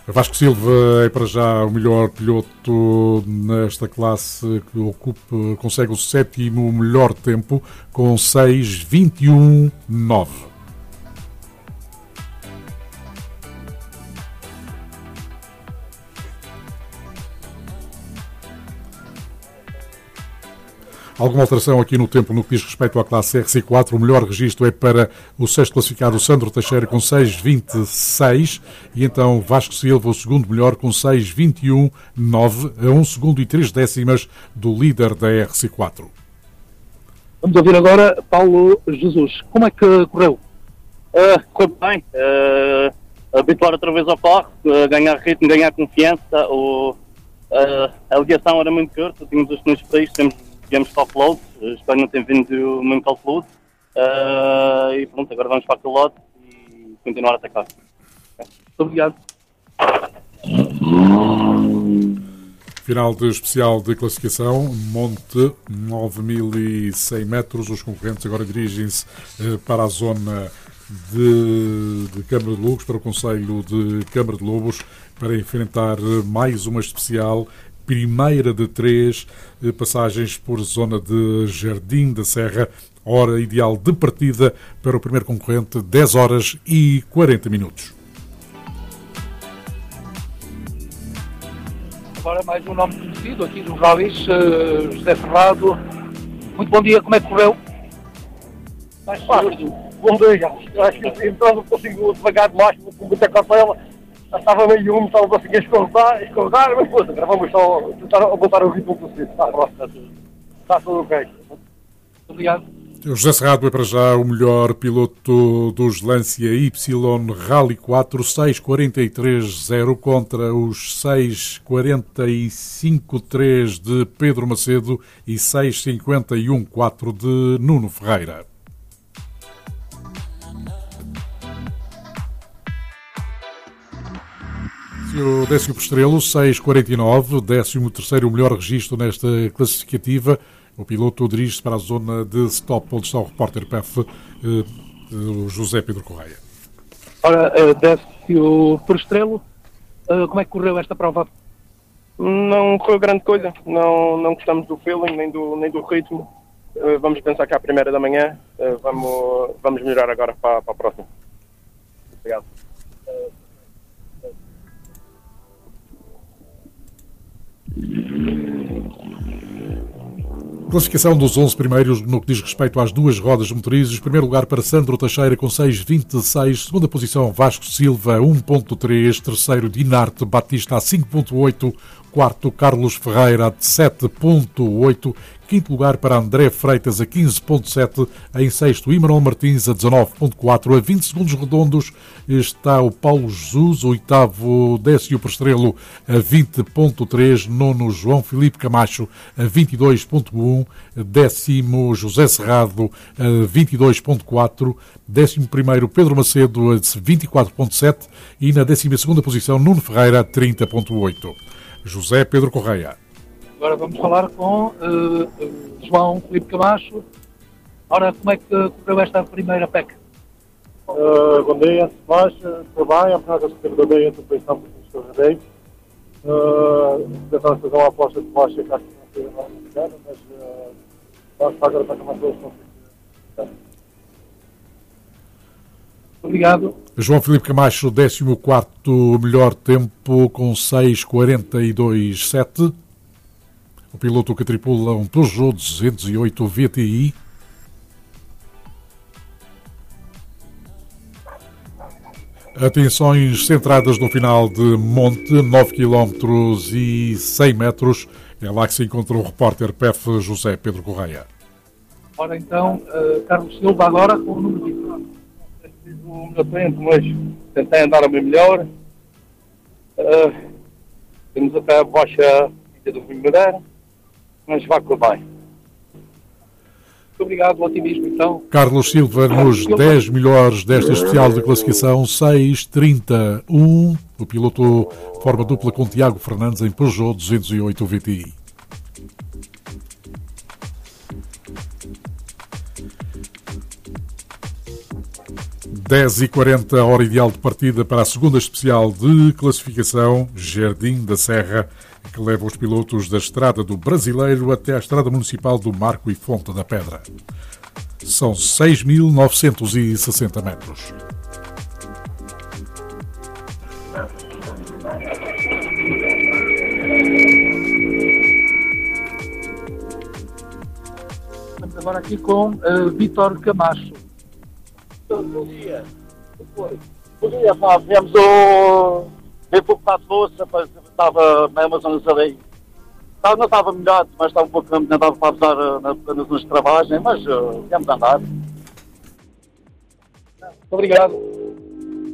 Vasco Silva é para já o melhor piloto nesta classe, que consegue o sétimo melhor tempo com 6:21.9. Alguma alteração aqui no tempo no que diz respeito à classe RC4. O melhor registro é para o sexto classificado, Sandro Teixeira, com 6:26. E então Vasco Silva, o segundo melhor, com 6:21.9, a 1 segundo e 3 décimas do líder da RC4. Vamos ouvir agora Paulo Jesus. Como é que correu? Correu bem. Habituar outra vez ao carro, ganhar ritmo, ganhar confiança. A ligação era muito curta, tínhamos os pneus frios, tivemos top load, espero não ter vindo muito calçudo. E pronto, agora vamos para o piloto e continuar a atacar. Muito obrigado. Final de especial de classificação, Monte, 9.100 metros. Os concorrentes agora dirigem-se para a zona de Câmara de Lobos, para o Conselho de Câmara de Lobos, para enfrentar mais uma especial, primeira de 3 passagens por zona de Jardim da Serra. Hora ideal de partida para o primeiro concorrente, 10 horas e 40 minutos. Agora mais um nome conhecido aqui dos rallies, José Ferrado. Muito bom dia, como é que correu? Mais fácil. Bom dia. Eu acho que então não consigo devagar demais, com muita cautela. Já estava meio úmido, estava a conseguir escorregar, mas pronto, agora vamos só tentar aguentar o ritmo possível. Está tudo ok. Muito obrigado. O José Serrado é para já o melhor piloto dos Lancia Y Rally 4, 6:43.0 contra os 6:45.3 de Pedro Macedo e 6:51.4 de Nuno Ferreira. O 10º Estrelo, 6:49, 13º melhor registro nesta classificativa. O piloto dirige-se para a zona de stop, onde está o repórter PEF, o José Pedro Correia. Ora, Décio por Estrelo, como é que correu esta prova? Não correu grande coisa, não gostamos do feeling, nem do ritmo. Vamos pensar que é a primeira da manhã, vamos melhorar agora para a próxima. Obrigado. Classificação dos 11 primeiros no que diz respeito às duas rodas motrizes. Primeiro lugar para Sandro Teixeira com 6:26. Segunda posição Vasco Silva 1.3. Terceiro Dinarte Batista a 5.8. Quarto Carlos Ferreira a 7.8. Quinto lugar para André Freitas a 15.7. Em sexto Imanuel Martins a 19.4. A 20 segundos redondos está o Paulo Jesus. O oitavo Décio Prestrelo a 20.3. Nono João Filipe Camacho a 22.1. Décimo José Serrado a 22.4. Décimo primeiro Pedro Macedo a 24.7. E na 12ª posição Nuno Ferreira a 30.8. José Pedro Correia. Agora vamos falar com João Filipe Camacho. Ora, como é que correu esta primeira PEC? Bom dia, antes de mais, tudo bem, a primeira segunda bem, depois estamos no escorreguei. Tentamos fazer uma aposta de baixa que acho que não foi nada, mas vamos para agora para mais dois conflitos. Obrigado. João Filipe Camacho, 14º melhor tempo com 6:42.7. O piloto que tripula um Peugeot 208 VTI. Atenções centradas no final de Monte, 9 km e 100 metros. É lá que se encontra o repórter PEF José Pedro Correia. Ora então, Carlos Silva agora com o número 20. Na frente, mas tentei andar a bem melhor. Temos até a baixa do Vingador, mas vai correr bem. Muito obrigado, otimismo então. Carlos Silva nos 10 melhores desta especial de classificação, 6:31. O piloto forma dupla com Tiago Fernandes em Peugeot 208 VTI. 10h40, hora ideal de partida para a segunda especial de classificação, Jardim da Serra, que leva os pilotos da Estrada do Brasileiro até a Estrada Municipal do Marco e Fonte da Pedra. São 6.960 metros. Estamos agora aqui com Vítor Camacho. Bom dia. Bom dia, pá. Viemos bem pouco para a força, estava meio mais ou menos ali. Não estava melhor, mas estava um pouco, não dava para abusar nas travagens, mas viemos andar. Obrigado.